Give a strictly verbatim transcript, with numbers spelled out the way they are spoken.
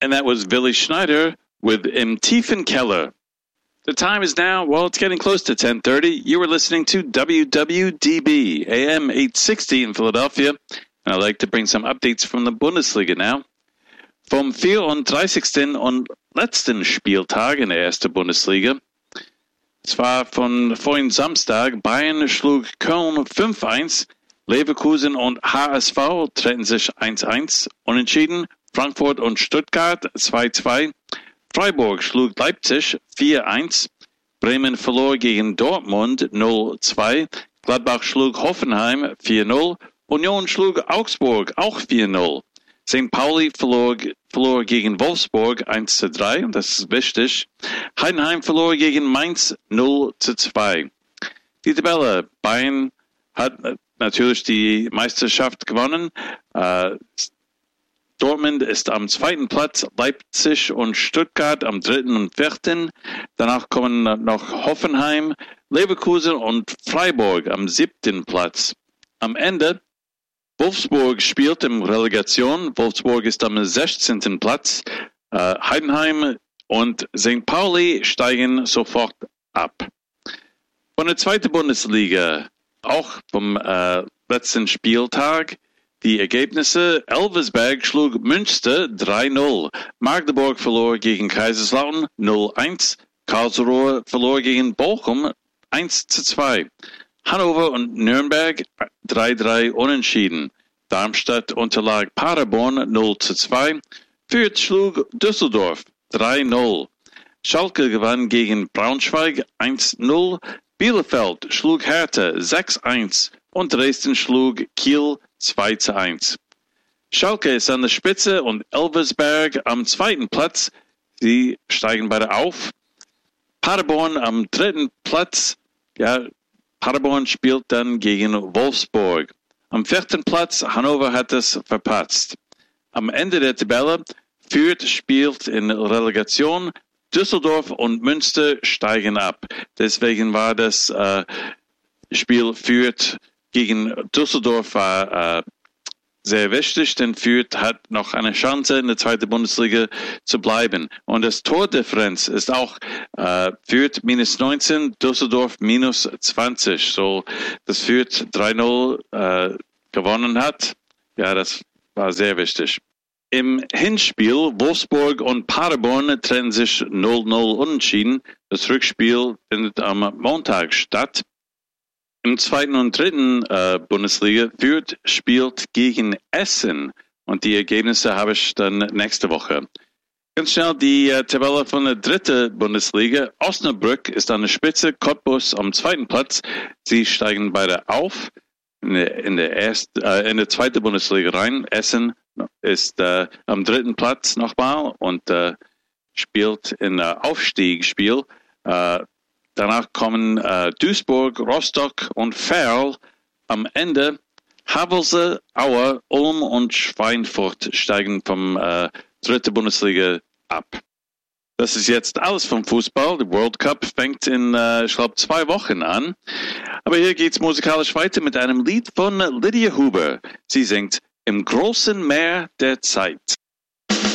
And that was Willi Schneider with Im tiefen Keller. The time is now, well, it's getting close to ten thirty. You are listening to W W D B, A M eight sixty in Philadelphia. And I'd like to bring some updates from the Bundesliga now. Vom vierunddreißigsten und letzten Spieltag in der ersten Bundesliga. Es war von vorhin Samstag. Bayern schlug Köln fünf eins. Leverkusen und H S V trennten sich eins eins. Unentschieden Frankfurt und Stuttgart zwei zwei. Freiburg schlug Leipzig vier eins. Bremen verlor gegen Dortmund null zwei. Gladbach schlug Hoffenheim vier null. Union schlug Augsburg auch vier null. Sankt Pauli verlor, verlor gegen Wolfsburg eins zu drei, und das ist wichtig. Heidenheim verlor gegen Mainz null zu zwei. Die Tabelle: Bayern hat natürlich die Meisterschaft gewonnen. Äh, Dortmund ist am zweiten Platz, Leipzig und Stuttgart am dritten und vierten. Danach kommen noch Hoffenheim, Leverkusen und Freiburg am siebten Platz. Am Ende Wolfsburg spielt in Relegation. Wolfsburg ist am sechzehnten Platz. Äh, Heidenheim und Sankt Pauli steigen sofort ab. Von der zweiten Bundesliga, auch vom äh, letzten Spieltag, die Ergebnisse: Elversberg schlug Münster drei null. Magdeburg verlor gegen Kaiserslautern null eins. Karlsruhe verlor gegen Bochum eins zu zwei. Hannover und Nürnberg drei drei unentschieden. Darmstadt unterlag Paderborn null zu zwei. Fürth schlug Düsseldorf drei null. Schalke gewann gegen Braunschweig eins null. Bielefeld schlug Hertha sechs eins. Und Dresden schlug Kiel zwei zu eins. Schalke ist an der Spitze und Elversberg am zweiten Platz. Sie steigen beide auf. Paderborn am dritten Platz. Ja, Paderborn spielt dann gegen Wolfsburg. Am vierten Platz, Hannover hat es verpatzt. Am Ende der Tabelle, Fürth spielt in Relegation, Düsseldorf und Münster steigen ab. Deswegen war das äh, Spiel Fürth gegen Düsseldorf war äh, sehr wichtig, denn Fürth hat noch eine Chance, in der zweiten Bundesliga zu bleiben. Und das Tordifferenz ist auch äh, Fürth minus neunzehn, Düsseldorf minus zwanzig. So, dass Fürth drei null äh, gewonnen hat, ja, das war sehr wichtig. Im Hinspiel Wolfsburg und Paderborn trennen sich null null unentschieden. Das Rückspiel findet am Montag statt. Im zweiten und dritten äh, Bundesliga, Fürth spielt gegen Essen, und die Ergebnisse habe ich dann nächste Woche. Ganz schnell die äh, Tabelle von der dritten Bundesliga. Osnabrück ist an der Spitze, Cottbus am zweiten Platz. Sie steigen beide auf in der, in der, erst, äh, in der zweiten Bundesliga rein. Essen ist äh, am dritten Platz nochmal und äh, spielt in äh, Aufstiegsspiel. Äh, Danach kommen äh, Duisburg, Rostock und Ferl. Am Ende Havelse, Aue, Ulm und Schweinfurt steigen vom äh, dritten Bundesliga ab. Das ist jetzt alles vom Fußball. Der World Cup fängt in, äh, ich glaube, zwei Wochen an. Aber hier geht's musikalisch weiter mit einem Lied von Lydia Huber. Sie singt Im großen Meer der Zeit.